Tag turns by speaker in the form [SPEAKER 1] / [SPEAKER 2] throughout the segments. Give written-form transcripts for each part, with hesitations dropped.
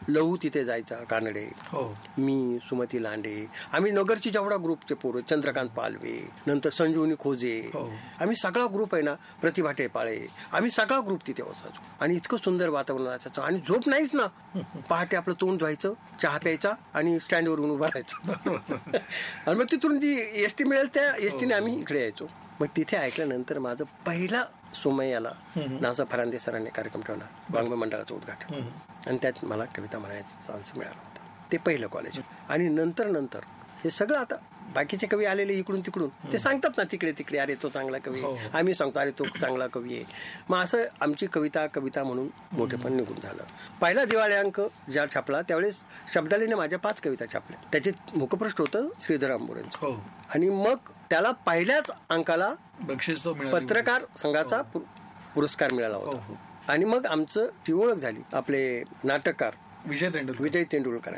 [SPEAKER 1] लहू तिथे जायचा, कानडे, मी, सुमती लांडे, आम्ही नगरची जेवढा ग्रुपचे पोरं, चंद्रकांत पालवे, नंतर संजीवनी खोजे, आम्ही सगळा ग्रुप आहे ना, प्रतिभा टेपाळे, आम्ही सगळा ग्रुप तिथे बसायचो आणि इतकं सुंदर वातावरण असायचं. आणि झोप नाहीच ना, पहाटे आपलं तोंड धुवायचं, चहा प्यायचा आणि स्टँडवरून उभं राहायचं आणि मग तिथून जी एसटी मिळेल त्या एसटीने आम्ही इकडे यायचो. मग तिथे ऐकल्यानंतर माझं पहिला सोमय्याला नासा फरांदे सरांनी कार्यक्रम ठेवला, वाङ्मय मंडळाचं उद्घाटन, आणि त्यात मला कविता म्हणायचा चान्स मिळाला होता. ते पहिलं कॉलेज. आणि नंतर हे सगळं आता बाकीचे कवी आलेले इकडून तिकडून ते सांगतात ना तिकडे तिकडे, अरे तो चांगला कवी आहे, आम्ही सांगतो अरे तो चांगला कवी आहे. मग असं आमची कविता म्हणून मोठेपण निघून झालं. पहिला दिवाळी अंक ज्या छापला त्यावेळेस शब्दालीने माझ्या 5 कविता छापल्या. त्याचे मुखपृष्ठ होतं श्रीधर आंबोरेंचं. आणि मग त्याला पहिल्याच अंकाला बक्षीस पत्रकार संघाचा पुरस्कार मिळाला होता. आणि मग आमचं ती ओळख झाली. आपले नाटककार विजय तेंडुलकर.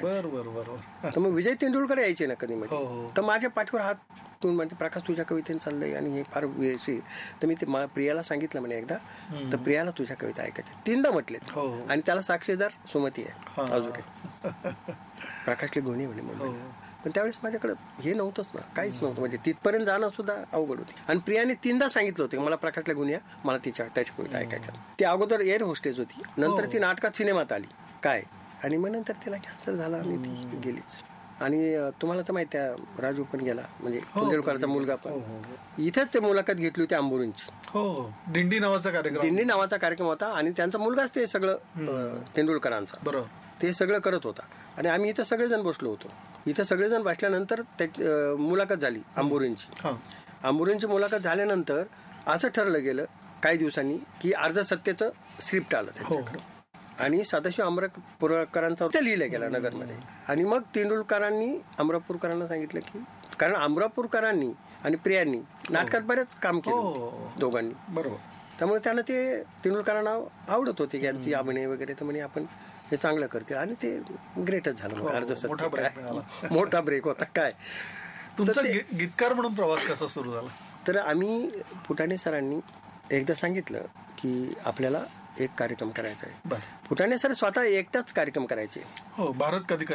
[SPEAKER 1] तर मग विजय तेंडुलकर यायचे ना कधी मध्ये, तर माझ्या पाठीवर हात ठेवून म्हणजे प्रकाश तुझ्या कवितेने चाललंय आणि हे फार वेळशी. तर मी ते प्रियाला सांगितलं म्हणे एकदा, तर प्रियाला तुझ्या कविता ऐकायच्या 3दा म्हटलेत. आणि त्याला साक्षीदार सुमती आहे अजून प्रकाशले गोणी म्हणे मुंबईला. पण त्यावेळेस माझ्याकडे हे नव्हतंच ना, काहीच नव्हतं, म्हणजे तिथपर्यंत जाणं सुद्धा अवघड होती. आणि प्रियाने 3दा सांगितलं होतं मला प्रकाशला गुन्ह्या, मला त्याच्या कविता ऐकायच्या. ती अगोदर एअर होस्टेज होती, नंतर ती नाटकात सिनेमात आली काय, आणि मग नंतर तिला कॅन्सर झाला आणि ती गेलीच. आणि तुम्हाला तर माहिती आहे राजू पण गेला, म्हणजे तेंडुलकरचा मुलगा पण. इथेच ते मुलाखत घेतली होती आंबोरींची. दिंडी नावाचा कार्यक्रम होता आणि त्यांचा मुलगाच ते सगळं तेंडुलकरांचा बरोबर ते सगळं करत होता. आणि आम्ही इथं सगळेजण बसलो होतो. इथं सगळेजण बसल्यानंतर मुलाखत झाली आंबोरींची. आंबोरींची मुलाखत झाल्यानंतर असं ठरलं गेलं काही दिवसांनी की अर्ध सत्तेचं स्क्रिप्ट आलं त्यांच्याकडे आणि सदाशिव अमरापूरकरांचा लिहिलं गेला नगरमध्ये. आणि मग तेंडुलकरांनी अमरापूरकरांना सांगितलं की, कारण अमरापूरकरांनी आणि प्रियांनी नाटकात बरेच काम केलं दोघांनी बरोबर, त्यामुळे त्यांना ते तेंडुलकरांना आवडत होते की यांची अभिनय वगैरे, तर म्हणे आपण हे चांगलं करते. आणि ते ग्रेटच झालं. अर्ध सत्य मोठा ब्रेक होता. काय
[SPEAKER 2] तुमचा गीतकार म्हणून प्रवास कसा सुरू झाला?
[SPEAKER 1] तर आम्ही फुटाणे सरांनी एकदा सांगितलं की आपल्याला एक कार्यक्रम करायचा आहे. फुटाणे सर स्वतः एकटाच कार्यक्रम करायचे.
[SPEAKER 2] भारत कधी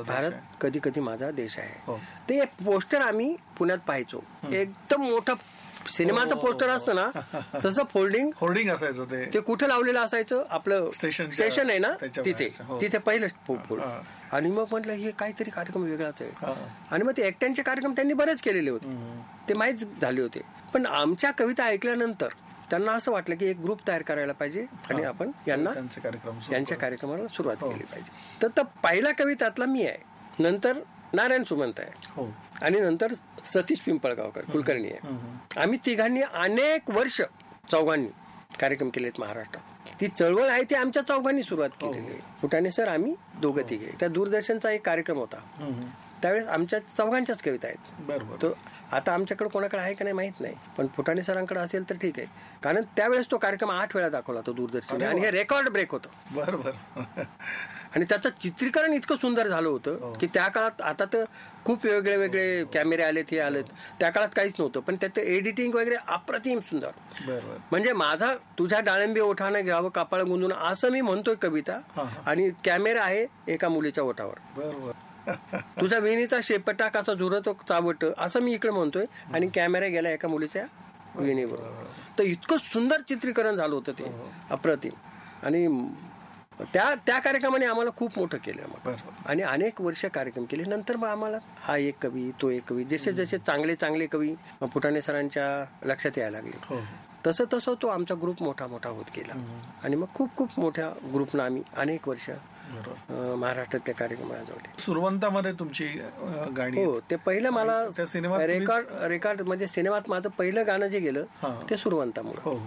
[SPEAKER 2] कधी माझा देश आहे.
[SPEAKER 1] ते पोस्टर आम्ही पुण्यात पाहायचो. एकदम मोठं सिनेमाचं पोस्टर असतं ना तसं होर्डिंग असायचं. ते कुठे लावलेलं असायचं, आपलं स्टेशन आहे ना तिथे पहिलं. आणि मग म्हटलं हे काहीतरी कार्यक्रम वेगळाच आहे. आणि मग ते एकट्यांचे कार्यक्रम त्यांनी बरेच केलेले होते, ते माहीत झाले होते. पण आमच्या कविता ऐकल्यानंतर त्यांना असं वाटलं की एक ग्रुप तयार करायला पाहिजे आणि आपण यांच्या कार्यक्रमाला सुरुवात केली पाहिजे. तर पहिला कवी त्यातला मी आहे, नंतर नारायण सुमंत आहे आणि नंतर सतीश पिंपळगावकर कुलकर्णी आहे. आम्ही तिघांनी अनेक वर्ष चौघांनी कार्यक्रम केलेत महाराष्ट्रात. ती चळवळ आहे ती आमच्या चौघांनी सुरुवात केलेली आहे. फुटाणे सर आम्ही दोघं तिघे. त्या दूरदर्शनचा एक कार्यक्रम होता, त्यावेळेस आमच्या चौघांच्याच कविता आहेत. बरोबर. तो आता आमच्याकडे कोणाकडे आहे का नाही माहित नाही, पण फुटाणे सरांकडे असेल तर ठीक आहे, कारण त्यावेळेस तो कार्यक्रम 8 वेळा दाखवला तो दूरदर्शन आणि हे रेकॉर्ड ब्रेक होतं. बरोबर. आणि त्याचं चित्रीकरण इतकं सुंदर झालं होतं की त्या काळात, आता तर खूप वेगळे कॅमेरे आलेत, हे आलेत, त्या काळात काहीच नव्हतं, पण त्याचं एडिटिंग वगैरे अप्रतिम सुंदर. बरोबर. म्हणजे माझा तुझ्या डाळिंबी ओठानं घ्यावं कापाळ गुंजून असं मी म्हणतोय कविता, आणि कॅमेरा आहे एका मुलीच्या ओठावर. बरोबर. तुझा वेणीचा शेपटा कसा झुरतो चावट असं मी इकडे म्हणतोय आणि कॅमेरा गेला एका मुलीच्या वेणीवर. तर इतकं सुंदर चित्रीकरण झालं होतं ते अप्रतिम. आणि त्या कार्यक्रमाने आम्हाला खूप मोठं केलं मग, आणि अनेक वर्ष कार्यक्रम केले. नंतर मग आम्हाला हा एक कवी तो एक कवी, जसे जसे चांगले कवी फुटाणे सरांच्या लक्षात यायला लागले, तसं तो आमचा ग्रुप मोठा होत गेला. आणि मग खूप मोठ्या ग्रुपनं आम्ही अनेक वर्ष महाराष्ट्रातले कार्यक्रम आजवले.
[SPEAKER 2] सुरवंतामध्ये तुमची गाणी?
[SPEAKER 1] हो, ते पहिलं मला रेकॉर्ड म्हणजे सिनेमात माझं पहिलं गाणं जे गेलं ते सुरवंतामुळे.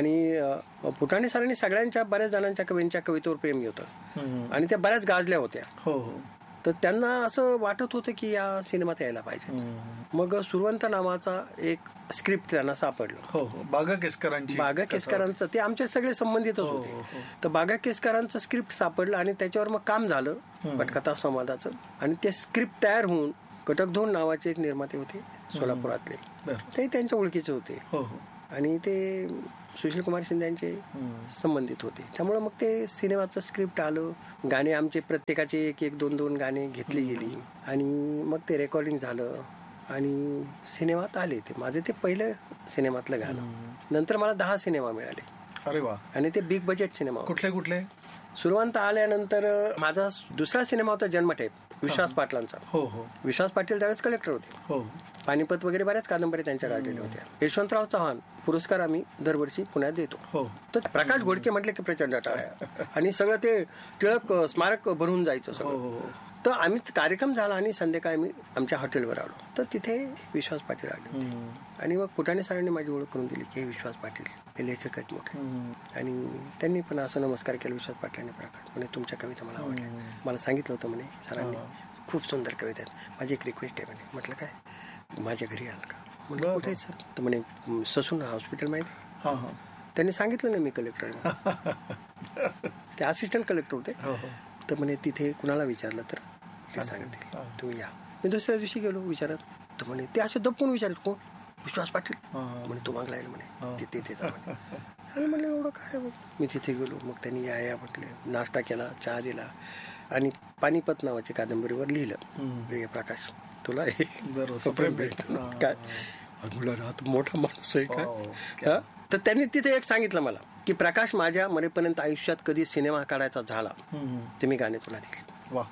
[SPEAKER 1] आणि फुटाणे सरांनी सगळ्यांच्या बऱ्याच जणांच्या कवींच्या कवितेवर प्रेम होतं आणि त्या बऱ्याच गाजल्या होत्या. तर त्यांना असं वाटत होतं की या सिनेमात यायला पाहिजे. मग सुरवंत नावाचा एक स्क्रिप्ट त्यांना सापडलं.
[SPEAKER 2] बागा केसकरांचं ते आमचे सगळे संबंधितच होते. तर बागा केसकरांचं स्क्रिप्ट सापडलं आणि त्याच्यावर मग काम झालं पटकथा संवादाचं. आणि ते स्क्रिप्ट तयार होऊन कटकधोंड नावाचे एक निर्माते होते सोलापुरातले, ते त्यांच्या ओळखीचे होते. आणि ते सुशील कुमार शिंदे यांचे संबंधित होते. त्यामुळे मग ते सिनेमाचं स्क्रिप्ट आलं, गाणे आमचे प्रत्येकाचे एक एक दोन दोन गाणे घेतली गेली आणि मग ते रेकॉर्डिंग झालं आणि सिनेमात आले. ते माझे ते पहिलं सिनेमातलं गाणं. नंतर मला 10 सिनेमा मिळाले.
[SPEAKER 3] अरे वा.
[SPEAKER 2] आणि ते बिग बजेट सिनेमा.
[SPEAKER 3] कुठले कुठले?
[SPEAKER 2] सुरुवात आल्यानंतर माझा दुसरा सिनेमा होता जन्मठेप, विश्वास पाटलांचा.
[SPEAKER 3] हो हो.
[SPEAKER 2] विश्वास पाटील त्यावेळेस कलेक्टर होते.
[SPEAKER 3] हो.
[SPEAKER 2] पानिपत वगैरे बऱ्याच कादंबऱ्या त्यांच्या काढलेल्या होत्या. यशवंतराव चव्हाण पुरस्कार आम्ही दरवर्षी पुण्यात देतो.
[SPEAKER 3] हो.
[SPEAKER 2] तर प्रकाश घोडके म्हटले की प्रचंड टाळ्या आणि सगळं ते टिळक स्मारक भरून जायचं सगळं. तर आम्ही कार्यक्रम झाला आणि संध्याकाळी आम्ही आमच्या हॉटेलवर आलो. तर तिथे विश्वास पाटील आले आणि मग फुटाणे सरांनी माझी ओळख करून दिली की हे विश्वास पाटील हे लेखक आहेत मोठे. आणि त्यांनी पण असं नमस्कार केला विश्वास पाटलांनी. प्रकाश म्हणे तुमच्या कविता मला आवडल्या. मला सांगितलं होतं म्हणे सरांनी खूप सुंदर कविता आहेत, माझी एक रिक्वेस्ट आहे म्हणे. म्हटलं काय? माझ्या घरी आल का? म्हटलं कुठे सर? तर म्हणे ससून हॉस्पिटल माहिती आहे. त्यांनी सांगितलं नाही मी कलेक्टर. ते असिस्टंट कलेक्टर होते. तर म्हणे तिथे कुणाला विचारलं तर ते सांगतील, तुम्ही या. मी दुसऱ्या दिवशी गेलो विचारत. तर म्हणे ते असे दबकून विचारत कोण? विश्वास पाटील. म्हणे तो मागला आहे म्हणे तिथे जा म्हणे. आणि म्हणलं एवढं काय? मी तिथे गेलो. मग त्यांनी या म्हटले, नाश्ता केला, चहा दिला आणि पानिपत नावाच्या कादंबरीवर लिहिलं प्रकाश तुला काय राहत मोठा माणूस आहे काय. तर त्यांनी तिथे एक सांगितलं मला की प्रकाश माझ्या मरेपर्यंत आयुष्यात कधी सिनेमा काढायचा झाला ते मी गाणे तुला दिले.
[SPEAKER 3] वा,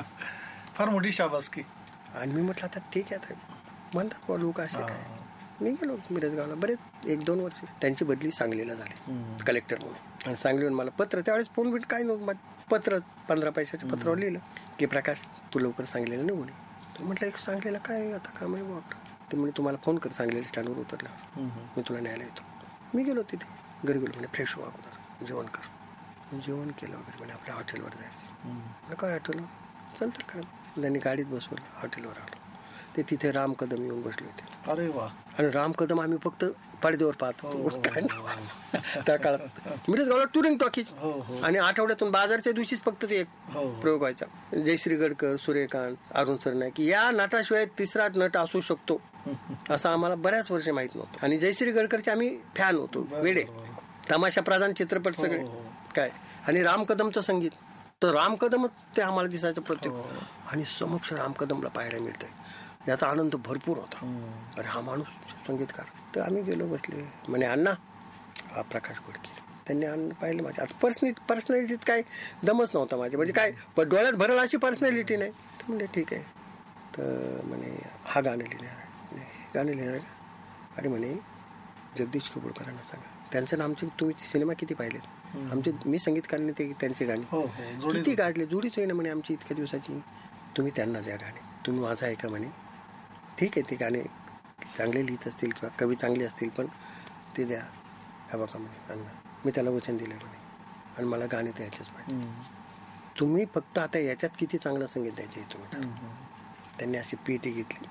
[SPEAKER 3] फार मोठी शाबासकी.
[SPEAKER 2] आणि मी म्हटलं आता ठीक आहे. म्हणतात लोक असे काय. मी गेलो मिरजगावला बरेच 1-2 वर्ष. त्यांची बदली सांगलीला झाली कलेक्टर म्हणून. आणि सांगलीहून मला पत्र, त्यावेळेस फोन बिट काय नव्हतं, पत्र 15 पैशाच्या पत्रावर लिहिलं की प्रकाश तू लवकर सांगलीला निघून ये. तो म्हटलं एक सांगलीला काय आता काम आहे बाबा. ते म्हणजे तुम्हाला फोन कर सांगलीला स्टँडवर उतरल्यावर मी तुला न्यायला येतो. मी गेलो तिथे, घरी गेलो. म्हणजे फ्रेश व्हा अगोदर, जेवण कर. जेवण केलं वगैरे म्हणजे आपल्या हॉटेलवर जायचं. म्हटलं काय हॉटेल? चल तर करा. त्यांनी गाडीत बसवलं, हॉटेलवर आलो. ते तिथे राम कदम येऊन बसले होते.
[SPEAKER 3] अरे वा. आणि
[SPEAKER 2] राम कदम आम्ही फक्त पडद्यावर पाहतो काय त्या काळात. मिरजगावला टुरिंग टॉकीज आणि आठवड्यातून बाजारच्या दिवशीच फक्त ते एक प्रयोग व्हायचा. जयश्री गडकर, सूर्यकांत, अरुण सरनाईक या नटाशिवाय तिसरा नट असू शकतो असं आम्हाला बऱ्याच वर्ष माहित नव्हतं. आणि जयश्री गडकरचे आम्ही फॅन होतो, वेडे. तमाशा प्रधान चित्रपट सगळे काय. आणि राम कदमचं संगीत तर राम कदमच ते आम्हाला दिसायचं प्रत्येक. आणि समक्ष राम कदमला पाहायला मिळतंय याचा आनंद भरपूर होता. अरे हा माणूस संगीतकार. तर आम्ही गेलो, बसले. म्हणे अण्णा हा प्रकाश घोडके. त्यांनी पाहिलं माझ्या. आता पर्सनॅलिटीत काय दमच नव्हता माझ्या, म्हणजे काय डोळ्यात भरल अशी पर्सनॅलिटी नाही. तर म्हणजे ठीक आहे. तर म्हणे हा गाणं लिहिणार का? अरे म्हणे जगदीश किबोळकरांना सांगा. त्यांचं नामचे तुम्ही सिनेमा किती पाहिलेत आमचे, मी संगीतकारांनी ते त्यांचे गाणे किती काढले, जोडीच होईना म्हणे आमची इतक्या दिवसाची. तुम्ही त्यांना द्या गाणे, तुम्ही माझा ऐका म्हणे. ठीक आहे, ते गाणे चांगले लिहित असतील किंवा कवी चांगले असतील पण ते द्या. हा बघा म्हणे अण्णा मी त्याला वचन दिलं म्हणे आणि मला गाणे द्यायचेच पाहिजे. तुम्ही फक्त आता याच्यात किती चांगलं संगीत द्यायचे तुम्ही. त्यांनी अशी पेटी घेतली.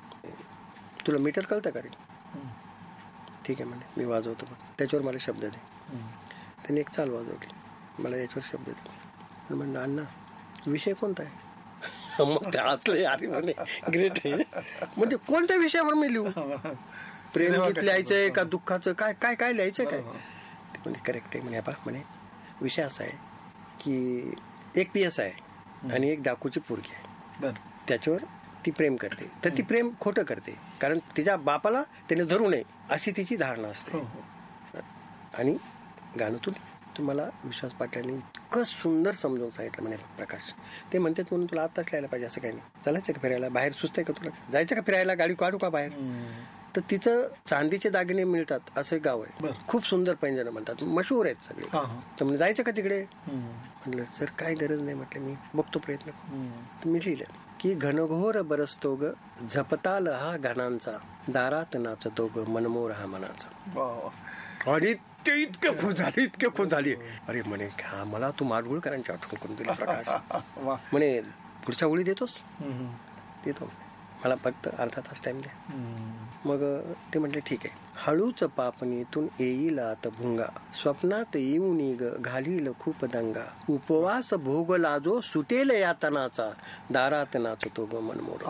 [SPEAKER 2] तुला मीटर कळतं का रे? ठीक आहे म्हणे मी वाजवतो बघ, त्याच्यावर मला शब्द दे. त्यांनी एक चाल वाजवली, मला याच्यावर शब्द दे. म्हणलं अण्णा विषय कोणता आहे? मग ते हसले. अरे म्हणे ग्रेट आहे. म्हणजे कोणत्या विषयावर मी लिहू? प्रेम गीत लिहायचंय का दुःखाचं काय काय काय लिहायचं काय? ते म्हणजे करेक्ट आहे म्हणे. बा म्हणे विषय असा आहे की एक PS आहे आणि एक डाकूची पोरगी आहे. त्याच्यावर ती प्रेम करते. तर ती प्रेम खोटं करते कारण तिच्या बापाला त्याने धरू नये अशी तिची धारणा असते. आणि गाणं तुम्हाला विश्वास पाटलांनी इतकं सुंदर समजावून सांगितलं म्हणे प्रकाश. ते म्हणतात म्हणून तुला आत्ताच लिहायला पाहिजे असं काही नाही. चालायचं का फिरायला? बाहेर सुचतंय का तुला? जायचं का फिरायला? गाडी काढू का बाहेर? तर तिचं चांदीचे दागिने मिळतात असं गाव आहे. खूप सुंदर पैंजण म्हणतात, मशहूर आहेत सगळे. तर म्हणजे जायचं का तिकडे? म्हटलं सर काय गरज नाही. म्हटलं मी बघतो प्रयत्न. तर मी लिहिलं की घनघोर बरसतो ग झपताल हा घनांचा, दारात नाचतो ग मनमोर हा मनाचा. आणि ते इतकं खुश झाली. अरे म्हणे हा मला तू माडगुळकरांची आठवण करून दिली प्रकाश. म्हणे पुढच्या ओळी देतोस? देतो. मला फक्त अर्धा तास टाइम द्या. मग ते म्हटले ठीक आहे. हळूच पापणीतून येईल आत भुंगा, स्वप्नात येऊन ग घालील खूप दंगा, उपवास भोग लाजो सुटेल यातनाचा, दारात नाचतो ग मनमोर.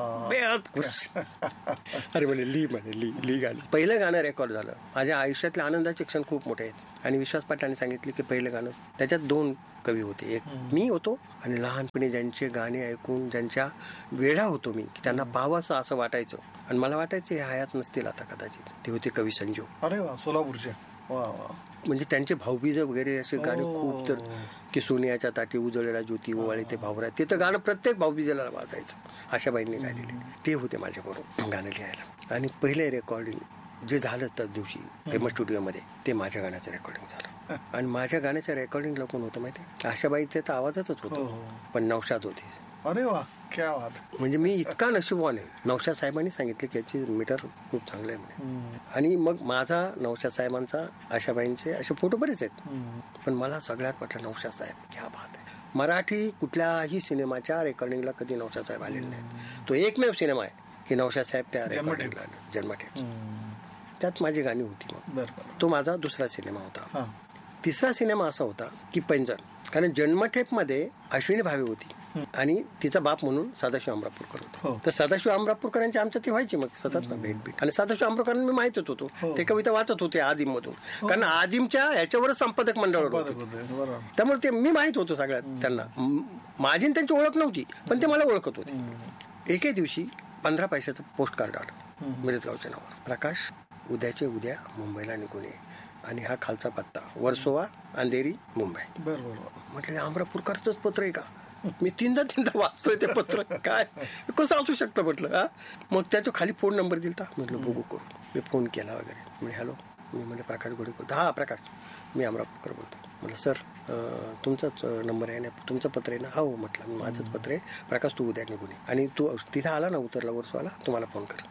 [SPEAKER 2] अरे म्हणे ली गाणं. पहिलं गाणं रेकॉर्ड झालं. माझ्या आयुष्यातले आनंदाचे क्षण खूप मोठे आहेत. आणि विश्वास पाटलांनी सांगितले की पहिलं गाणं, त्याच्यात 2 कवी होते, एक मी होतो आणि लहानपणी ज्यांचे गाणे ऐकून ज्यांच्या वेडा होतो मी, की त्यांना पाहावंसं असं वाटायचं आणि मला वाटायचं हे हयात नसतील आता कदाचित, ते होते कवी संजू.
[SPEAKER 3] अरे वा, सोलापूरचे. वा वा.
[SPEAKER 2] म्हणजे त्यांचे भाऊबीज वगैरे असे गाणे खूप, तर की सोनियाच्या ताटी उजळलेला ज्योती ओवाळी ते भावरा, ते तर गाणं प्रत्येक भाऊबीजेला वाजायचं. आशाबाईंनी गायलेले ते होते माझ्याबरोबर गाणं लिहायला. आणि पहिले रेकॉर्डिंग जे झालं त्या दिवशी एम स्टुडिओमध्ये, ते माझ्या गाण्याचं रेकॉर्डिंग झालं. आणि माझ्या गाण्याच्या रेकॉर्डिंगला कोण होतं माहिती, आशाबाईचे तर आवाजच होतो, पण नौशाद होते.
[SPEAKER 3] अरे वा, क्या बात.
[SPEAKER 2] म्हणजे मी इतका नशीबवान आहे. नौशाद साहेबांनी सांगितले की याची मीटर खूप चांगलं आहे म्हणे. आणि मग माझा नौशाद साहेबांचा आशाबाईंचे असे फोटो बरेच आहेत, पण मला सगळ्यात पटलं नौशाद साहेब. क्या बात आहे. मराठी कुठल्याही सिनेमाच्या रेकॉर्डिंगला कधी नौशाद साहेब आलेले नाहीत. तो एकमेव सिनेमा आहे की नौशाद साहेब त्या रेकॉर्डिंगला आले, जन्मठेप. त्यात माझी गाणी होती. मग तो माझा दुसरा सिनेमा होता. तिसरा सिनेमा असा होता की पैंजण, कारण जन्मठेप मध्ये अश्विनी भावे होती आणि तिचा बाप म्हणून सदाशिव अमरापूरकर होता. तर सदाशिव अमरापूरकरांची आमच्या ती व्हायची मग सतत ना भेट. आणि सदाशिव अमरापूरकरांना मी माहितच होतो, ते कविता वाचत होते आदिम मधून, कारण आदिमच्या ह्याच्यावरच संपादक मंडळावर होते, त्यामुळे ते मी माहित होतो सगळ्यात त्यांना. माझी त्यांची ओळख नव्हती, पण ते मला ओळखत होते. एके दिवशी 15 पैशाचं पोस्ट कार्ड आलं मिरजगावच्या नावावर, प्रकाश उद्याचे उद्या मुंबईला निघून ये, आणि हा खालचा पत्ता वर्सोवा, अंधेरी, मुंबई. म्हटलं अमरापूरकरचंच पत्र आहे का? मी तीनदा वाचतोय ते पत्र, काय कसं असू शकतं म्हटलं. मग त्याच्या खाली फोन नंबर दिलता. म्हटलं बघू करू. मी फोन केला वगैरे. म्हणजे हॅलो, मी म्हणजे प्रकाश घोडे बोलतो. हा प्रकाश, मी अमरापूरकर बोलतो. म्हटलं सर तुमचाच नंबर आहे ना, तुमचं पत्र आहे ना? हो म्हटलं माझंच पत्र आहे, प्रकाश तू उद्या निघून ये, आणि तू तिथं आला ना, उतरला वर्सोवाला, तुम्हाला फोन कर.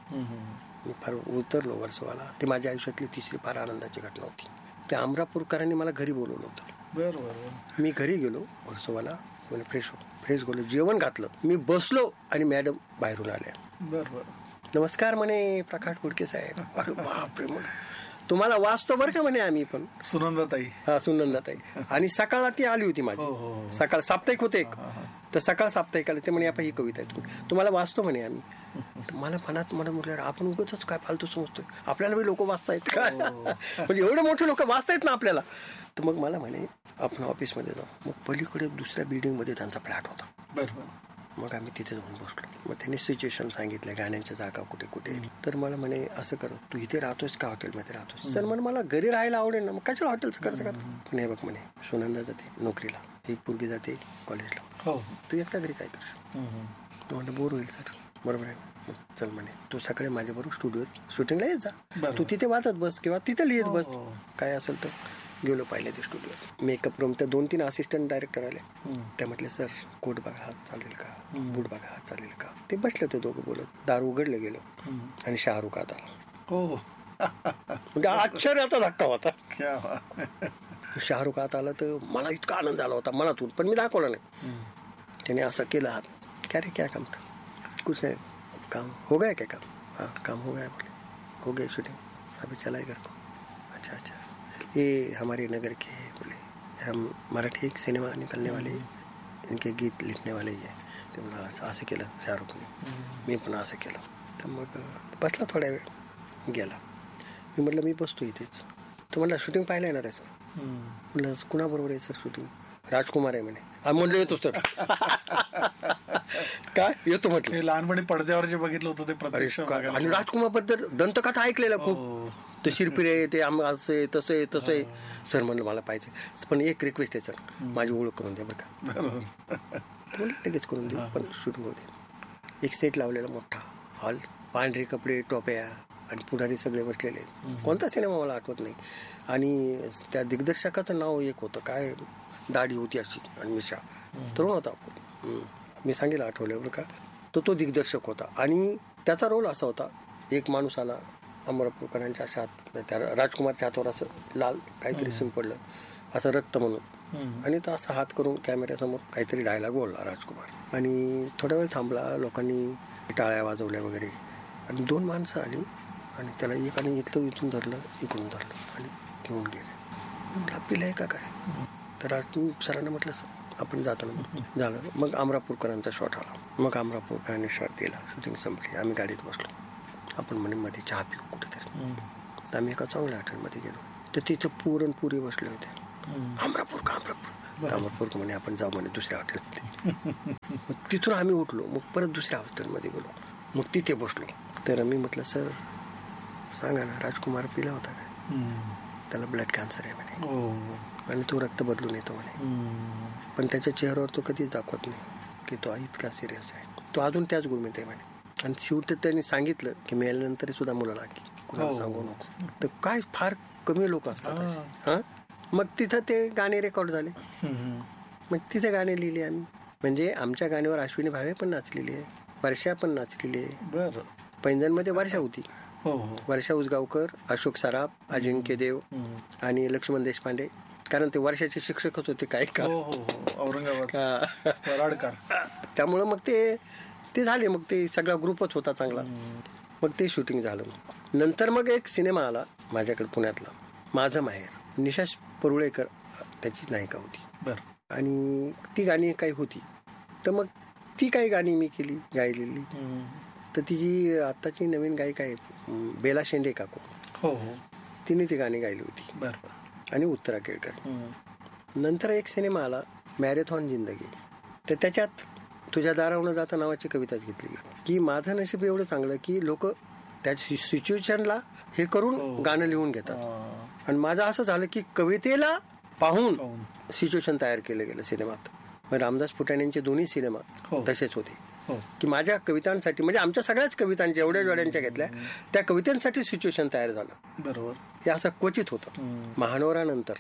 [SPEAKER 2] मी फार उतरलो वर्सोवाला. ती माझ्या आयुष्यातली तिसरी फार आनंदाची घटना होती. त्या अमरापूरकरांनी मला घरी बोलवलं होतं.
[SPEAKER 3] बरोबर.
[SPEAKER 2] मी घरी गेलो वर्सोवाला, म्हणजे फ्रेश गेलो, जेवण घातलं, मी बसलो आणि मॅडम बाहेरून आल्या.
[SPEAKER 3] बरोबर.
[SPEAKER 2] नमस्कार म्हणे प्रकाश घोडके साहेब. अरे बापरे, म्हणे तुम्हाला वाचतो बरं का म्हणे आम्ही पण.
[SPEAKER 3] सुनंदाताई.
[SPEAKER 2] हा, सुनंदाताई. आणि सकाळला ती आली होती माझी, सकाळ साप्ताहिक होते एक, तर सकाळ साप्ताहिक आले. ते म्हणे आपण ही कविता आहे तुम्हाला वाचतो म्हणे आम्ही. मला मनात म्हटलं आपण उगाच काय फालतू समजतोय, आपल्याला बी लोक वाचतायत काय, म्हणजे एवढे मोठे लोक वाचतायत ना आपल्याला. तर मग मला म्हणे आपण ऑफिसमध्ये जाऊ. मग पलीकडे दुसऱ्या बिल्डिंग मध्ये त्यांचा फ्लॅट होता.
[SPEAKER 3] बरोबर.
[SPEAKER 2] मग आम्ही तिथे जाऊन बसलो. मग त्यांनी सिच्युएशन सांगितलं, गाण्यांच्या जागा कुठे कुठे. तर मला म्हणे असं कर, तू इथे राहतोस का हॉटेलमध्ये राहतोस? सर म्हणे मला घरी राहायला आवडेल ना. मग कशाला हॉटेलचं खर्च करतो? नाही बघ म्हणे, सुनंदा जाते नोकरीला, ही पोरगी जाते कॉलेजला, तू एकटा घरी काय करशील? तो म्हणलं बोर होईल सर. बरोबर आहे, चल म्हणे तू सकाळी माझ्या बरोबर स्टुडिओत शूटिंगला येत जा, तू तिथे वाचत बस किंवा तिथे लिहित बस, काय असेल तर. गेलो पाहिले ते स्टुडिओ, मेकअप रूम. तर 2-3 असिस्टंट डायरेक्टर आले. ते म्हटले सर कोट बघा हात चालेल का, बूट बघा हात चालेल का. ते बसले होते दोघं बोलत. दार उघडलं गेलं आणि शाहरुख आत आला. म्हणजे आश्चर्याचा धक्का होता. शाहरुख आत आला तर मला इतका आनंद झाला होता मनातून, पण मी दाखवला नाही. त्याने असं केलं हात, क्या रे क्या काम था? कुछ नहीं, काम हो गया क्या? काम हाँ काम हो गया. बोले हो गई शूटिंग, अभी चला घर को. अच्छा अच्छा, ये हमारे नगर के बोले, हम मराठी एक सिनेमा निकलने वाले, इनके गीत लिखने वाले ही आहे. ते मला असं केलं शाहरुखने, मी पण असं केलं. तर मग बसला थोड्या वेळ, गेला. मी म्हटलं मी बसतो इथेच. तो म्हटलं शूटिंग पाहायला येणार आहे सर? म्हटलं कुणाबरोबर आहे सर शूटिंग? राजकुमार आहे म्हणे. म्हणलं येतो सर. काय येतो म्हटलं.
[SPEAKER 3] लहानपणी पडद्यावर जे बघितलं होतं ते प्रत्यक्ष.
[SPEAKER 2] आणि राजकुमार बद्दल दंतकथा ऐकलेलं खूप, ते शिरपिरे, ते असं आहे तसं आहे तसं आहे. सर म्हणलं मला पाहिजे, पण एक रिक्वेस्ट आहे सर, माझी ओळख करून द्या बरं का. म्हणलं लगेच करून देऊ, पण शूटिंग होते. एक सेट लावलेला मोठा हॉल, पांढरे कपडे, टोप्या, आणि पुढारी सगळे बसलेले आहेत. कोणता सिनेमा मला आठवत नाही. आणि त्या दिग्दर्शकाचं नाव एक होतं, काय दाढी होती अशी आणि मिशा, तरुण होता आपण. मी सांगितलं आठवलं बरं का. तो दिग्दर्शक होता आणि त्याचा रोल असा होता, एक माणूस आला अमरापूरकरांच्या हात, त्या राजकुमारच्या हातावर असं लाल काहीतरी शिंपडलं, असं रक्त म्हणून, आणि तो असा हात करून कॅमेऱ्यासमोर काहीतरी डायलॉग बोलला राजकुमार. आणि थोडा वेळ थांबला, लोकांनी टाळ्या वाजवल्या वगैरे, आणि 2 माणसं आली आणि त्याला एकाने इथून धरलं, इकडून धरलं आणि घेऊन गेले. म्हटलं पिलाय का काय? तर आज सरांना म्हटलं आपण जाताना झालं. मग अमरापूरकरांचा शॉट आला. मग अमरापूरकरांनी शॉट दिला. शूटिंग संपली. आम्ही गाडीत बसलो. आपण म्हणे मध्ये चहा पिऊ कुठेतरी. तर आम्ही एका चांगल्या हॉटेलमध्ये गेलो. तर तिथं पुरी बसले होते. अमरापूर म्हणे आपण जाऊ म्हणे दुसऱ्या हॉटेलमध्ये. मग तिथून आम्ही उठलो. मग परत दुसऱ्या हॉटेलमध्ये गेलो. मग तिथे बसलो. तर मी म्हटलं सर सांगा ना, राजकुमार पिला होता काय? त्याला ब्लड कॅन्सर आहे म्हणे आणि तो रक्त बदलून येतो म्हणे, पण त्याच्या चेहऱ्यावर तो कधीच दाखवत नाही की तो इतका सिरियस आहे. तो अजून त्याच गुळमीत आहे म्हणे. आणि शेवटी त्यांनी सांगितलं की मेल्यानंतर सुद्धा मुलाला की कुणाला सांगू नको. तर काय फार कमी लोक असतात असे. हा मग तिथं ते गाणे रेकॉर्ड झाले. मग तिथे गाणे लिहिले आम्ही. म्हणजे आमच्या गाण्यावर अश्विनी भावे पण नाचलेली आहे, वर्षा पण नाचलेली आहे. पैंजणमध्ये वर्षा होती. वर्षा उसगावकर, अशोक सराफ, अजिंक्य देव आणि लक्ष्मण देशपांडे, कारण ते वर्षाचे शिक्षकच होते काय का
[SPEAKER 3] औरंगाबाद.
[SPEAKER 2] त्यामुळं मग ते झाले. मग ते सगळा ग्रुपच होता चांगला. मग ते शूटिंग झालं. नंतर मग एक सिनेमा आला माझ्याकडे पुण्यातला, माझं माहेर. निशा परुळेकर त्याची नायिका होती आणि ती गाणी काही होती. तर मग ती काही गाणी मी केली, गायलेली. तर तिची आत्ताची नवीन गायिका आहे बेला शेंडे काकू, तिने ती गाणी गायली होती. आणि उत्तरा केळकर. नंतर एक सिनेमा आला मॅरेथॉन जिंदगी. तर त्याच्यात तुझ्या दारावनं जाता नावाची कविताच घेतली की माझं नशीब एवढं चांगलं की लोक त्या सिच्युएशनला हे करून गाणं लिहून घेतात. आणि माझं असं झालं की कवितेला पाहून सिच्युएशन तयार केलं गेलं सिनेमात. मग रामदास फुटाण्यांचे दोन्ही सिनेमा तसेच होते की माझ्या कवितांसाठी, म्हणजे आमच्या सगळ्याच कवितांच्या जेवढ्या जोड्यांच्या घेतल्या त्या कवितांसाठी सिच्युएशन तयार झालं. बरोबर. हे असं क्वचित होतं. महानोरानंतर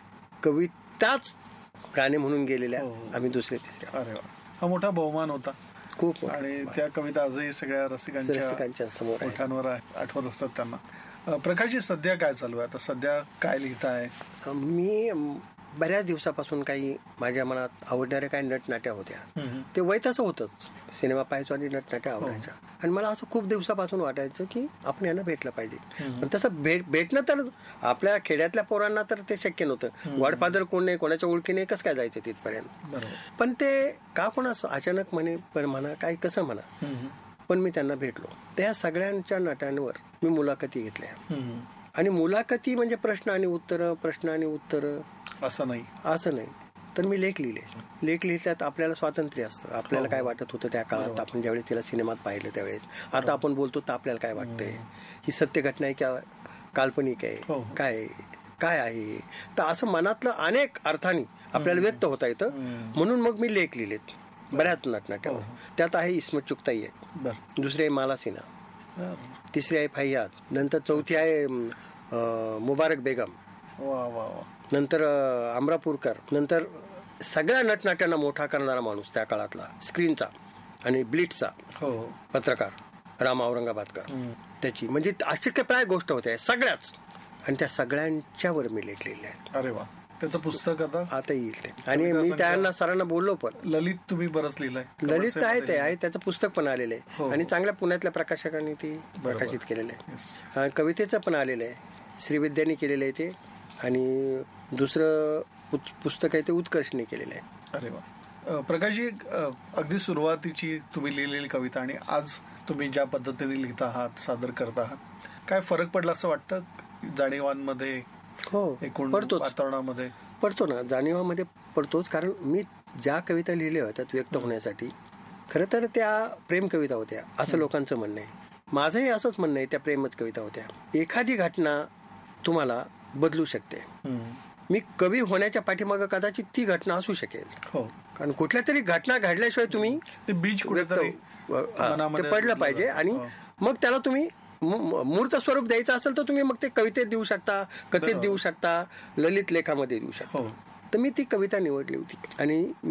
[SPEAKER 2] कविताच गाणे म्हणून गेलेल्या आम्ही दुसऱ्या तिसऱ्या.
[SPEAKER 3] हा मोठा बहुमान होता
[SPEAKER 2] खूप.
[SPEAKER 3] आणि त्या कविता आजही सगळ्या रसिकांच्या
[SPEAKER 2] समोर
[SPEAKER 3] ओठांवर आठवत असतात त्यांना. प्रकाशजी सध्या काय चालू आहे? आता सध्या काय लिहिताय?
[SPEAKER 2] मी बऱ्याच दिवसापासून काही माझ्या मनात आवडणाऱ्या काही नटनाट्या होत्या. ते वय तसं होतंच, सिनेमा पाहायचो आणि नटनाट्या आवडायच्या. आणि मला असं खूप दिवसापासून वाटायचं की आपण यांना भेटलं पाहिजे. पण तसं भेटणं तर आपल्या खेड्यातल्या पोरांना तर ते शक्य नव्हतं. गॉडफादर कोण नाही, कोणाच्या ओळखीने कसं काय जायचं तिथपर्यंत. पण ते का कोणा अचानक म्हणा काय कसं म्हणा, पण मी त्यांना भेटलो. त्या सगळ्यांच्या नटांवर मी मुलाखती घेतल्या. आणि मुलाखती म्हणजे प्रश्न आणि उत्तर असं नाही. तर मी लेख लिहिले. लेख लिहिल्यात आपल्याला स्वातंत्र्य असतं. आपल्याला काय वाटत होतं त्या काळात, आपण ज्यावेळेस तिला सिनेमात पाहिलं त्यावेळेस, आता आपण बोलतो तर आपल्याला काय वाटतंय, ही सत्य घटना आहे किंवा काल्पनिक आहे, काय आहे. तर असं मनातलं अनेक अर्थाने आपल्याला व्यक्त होता येतं. म्हणून मग मी लेख लिहिलेत बऱ्याच नटनाट्यावर. त्यात आहे इस्मत चुगताई आहे, दुसरी आहे माला सिन्हा, तिसरी आहे फैयाज, नंतर चौथी आहे मुबारक बेगम, नंतर अमरापूरकर, नंतर सगळ्या नटनाट्यांना मोठा करणारा माणूस त्या काळातला स्क्रीनचा आणि ब्लिट्सचा पत्रकार राम औरंगाबादकर. त्याची म्हणजे अशी काही प्राय गोष्ट होत्या सगळ्याच. आणि त्या सगळ्यांच्यावर मी लेख लिहिले आहेत.
[SPEAKER 3] अरे वा. त्याचं पुस्तक आता
[SPEAKER 2] येईल ते. आणि मी त्यांना सरांना बोललो पण.
[SPEAKER 3] ललित तुम्ही बरंच लिहिलंय.
[SPEAKER 2] ललित आहे, ते आहे, त्याचं पुस्तक पण आलेलं आहे. आणि चांगल्या पुण्यातल्या प्रकाशकांनी ते प्रकाशित केलेलं आहे. कवितेचं पण आलेलं आहे, श्रीविद्यानी केलेलं आहे ते. आणि दुसरं पुस्तक आहे ते उत्कर्षने केलेलं आहे.
[SPEAKER 3] अरे वा. प्रकाशजी, अगदी सुरुवातीची तुम्ही लिहिलेली कविता आणि आज तुम्ही ज्या पद्धतीने लिहित आहात, सादर करत आहात, काय फरक पडला असं वाटतं जाणीवांमध्ये? एकूण वातावरणामध्ये
[SPEAKER 2] पडतो ना, जाणीवामध्ये पडतोच. कारण मी ज्या कविता लिहिल्या होत्या व्यक्त होण्यासाठी, खरं तर त्या प्रेम कविता होत्या असं लोकांचं म्हणणं आहे. माझंही असंच म्हणणं आहे, त्या प्रेमच कविता होत्या. एखादी घटना तुम्हाला बदलू शकते. मी कवी होण्याच्या पाठीमागं कदाचित ती घटना असू शकेल. कारण कुठल्या तरी घटना घडल्याशिवाय तुम्ही
[SPEAKER 3] ते बीज कुठेतरी
[SPEAKER 2] पडलं पाहिजे. आणि मग त्याला तुम्ही मूर्त स्वरूप द्यायचं असेल तर तुम्ही मग ते कवितेत देऊ शकता, कथेत देऊ शकता, ललित लेखामध्ये देऊ शकता. तर मी ती कविता निवडली होती आणि मी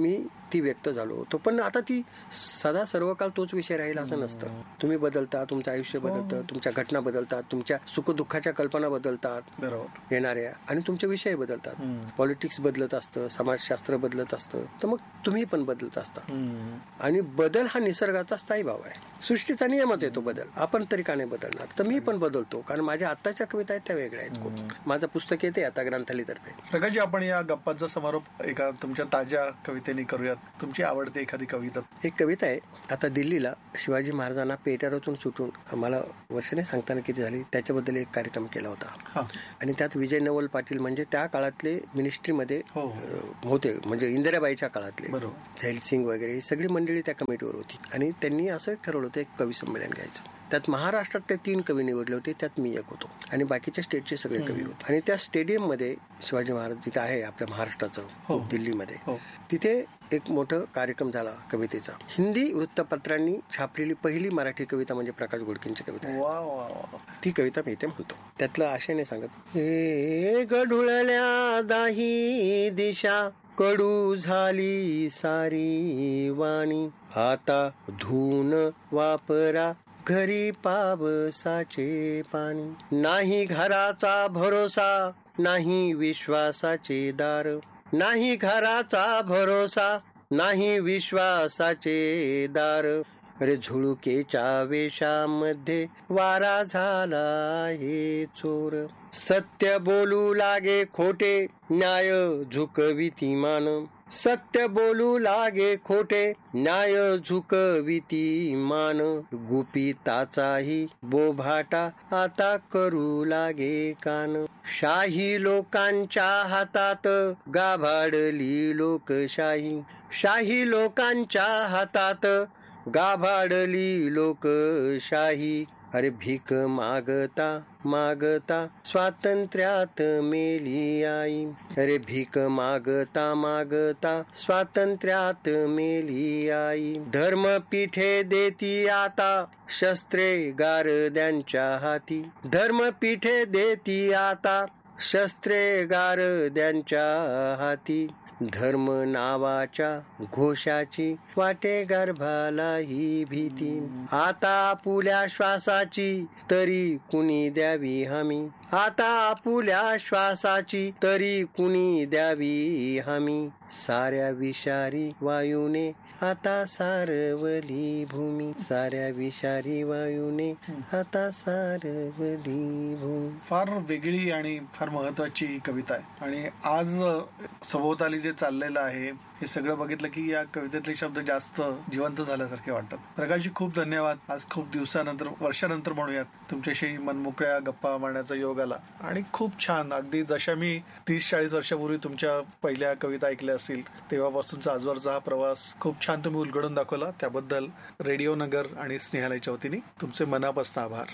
[SPEAKER 2] ती व्यक्त झालो तो. पण आता ती सदा सर्व काळ तोच विषय राहील असं नसतं. तुम्ही बदलता, तुमचं आयुष्य बदलतं, तुमच्या घटना बदलतात, तुमच्या सुखदुःखाच्या कल्पना बदलतात येणाऱ्या, आणि तुमचे विषय बदलतात. पॉलिटिक्स बदलत असतं, समाजशास्त्र बदलत असतं, तर मग तुम्ही पण बदलत असता. आणि बदल हा निसर्गाचा स्थायी भाव आहे, सृष्टीचा नियमच आहे तो बदल. आपण तरी का नाही बदलणार? तर मी पण बदलतो, कारण माझ्या आताच्या कविता आहेत त्या वेगळ्या आहेत खूप. माझं पुस्तक येते आता ग्रंथालयातर्फे.
[SPEAKER 3] प्रकाशजी, आपण या गप्पांचा समारोप एका तुमच्या ताज्या कवितेने करूयात. तुमची आवडते एखादी कविता?
[SPEAKER 2] एक कविता आहे, आता दिल्लीला शिवाजी महाराजांना पेटारातून सुटून मला वर्षाने सांगताना किती झाली, त्याच्याबद्दल एक कार्यक्रम केला होता. आणि त्यात विजय नवल पाटील म्हणजे त्या काळातले मिनिस्ट्रीमध्ये होते, म्हणजे इंदिराबाईच्या काळातले, झैल सिंग वगैरे ही सगळी मंडळी त्या कमिटीवर होती. आणि त्यांनी असं ठरवलं होतं एक कवी संमेलन घ्यायचं. त्यात महाराष्ट्रात ते 3 कवी निवडले होते, त्यात मी एक होतो, आणि बाकीच्या स्टेटचे सगळे कवी होते. आणि त्या स्टेडियम मध्ये शिवाजी महाराज जिथे आहे आपल्या महाराष्ट्राचं दिल्लीमध्ये, तिथे एक मोठा कार्यक्रम झाला कवितेचा. हिंदी वृत्तपत्रांनी छापलेली पहिली मराठी कविता म्हणजे प्रकाश गोडकेंची कविता. ती कविता मी इथे म्हणतो. त्यातलं आशयाने सांगत, हे गढुळल्या दाही दिशा, कडू झाली सारी वाणी, हाता धुवून वापरा घरी पावसाचे पाणी, नाही घराचा भरोसा, नाही विश्वासाचे दार, नाही घराचा भरोसा, नाही विश्वासाचे दार, अरे झुळुकेच्या वेशामध्ये वारा झाला हे चोर, सत्य बोलू लागे खोटे, न्याय झुकविती मान, सत्य बोलू लागे खोटे, न्याय झुकविती मान, गुपिताचाही बोभाटा आता करू लागे कान, शाही लोकांच्या हातात गाभाडली लोकशाही, शाही लोकांच्या हातात गाभाडली लोकशाही, अरे भीक मागता मागता स्वातंत्र्यात मेली आई, अरे भीक मागता मागता स्वातंत्र्यात मेली आई, धर्मपीठे देती आता शस्त्रे गारद्यांच्या हाती, धर्मपीठे देती आता शस्त्रे गारद्यांच्या हाती, धर्म नावाच्या घोषाची वाटे गर्भाला ही भीती, आता आपुल्या श्वासाची तरी कुणी द्यावी हमी, आता आपुल्या श्वासाची तरी कुणी द्यावी हमी, साऱ्या विषारी वायूने आता सारवली भूमी, साऱ्या विषारी वायूने आता सारवली भूमी.
[SPEAKER 3] फार वेगळी आणि फार महत्वाची कविता आहे. आणि आज सभोवताली जे चाललेलं आहे हे सगळं बघितलं की या कवितेतले शब्द जास्त जिवंत झाल्यासारखे वाटतात. प्रकाशजी, खूप धन्यवाद. आज खूप दिवसानंतर, वर्षानंतर म्हणूयात, तुमच्याशी मनमोकळ्या गप्पा मारण्याचा योग आला. आणि खूप छान, अगदी जशा मी 30-40 वर्षापूर्वी तुमच्या पहिल्या कविता ऐकल्या असतील तेव्हापासूनचा आजवरचा हा प्रवास खूप छान तुम्ही उलगडून दाखवला. त्याबद्दल रेडिओ नगर आणि स्नेहालयच्या वतीने तुमचे मनापासून आभार.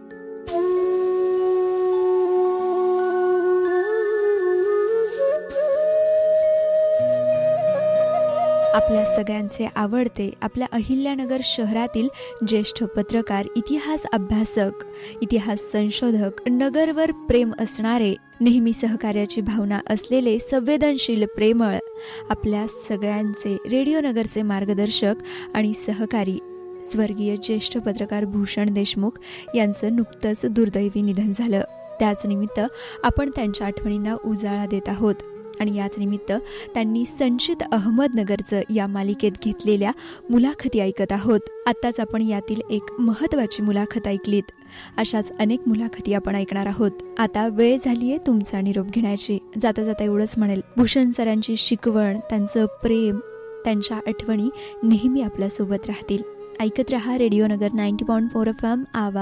[SPEAKER 4] आपल्या सगळ्यांचे आवडते, आपल्या अहिल्यानगर शहरातील ज्येष्ठ पत्रकार, इतिहास अभ्यासक, इतिहास संशोधक, नगरवर प्रेम असणारे, नेहमी सहकार्याची भावना असलेले, संवेदनशील, प्रेमळ, आपल्या सगळ्यांचे रेडिओ नगरचे मार्गदर्शक आणि सहकारी स्वर्गीय ज्येष्ठ पत्रकार भूषण देशमुख यांचं नुकतंच दुर्दैवी निधन झालं. त्याच निमित्त आपण त्यांच्या आठवणींना उजाळा देत आहोत. आणि याच निमित्त त्यांनी संचित अहमदनगरचं या मालिकेत घेतलेल्या मुलाखती ऐकत आहोत. आत्ताच आपण यातील एक महत्त्वाची मुलाखत ऐकलीत. अशाच अनेक मुलाखती आपण ऐकणार आहोत. आता वेळ झालीये तुमचा निरोप घेण्याची. जाता जाता एवढंच म्हणेल, भूषण सरांची शिकवण, त्यांचं प्रेम, त्यांच्या आठवणी नेहमी आपल्यासोबत राहतील. ऐकत रहा रेडिओ नगर 90.4 FM. आवाज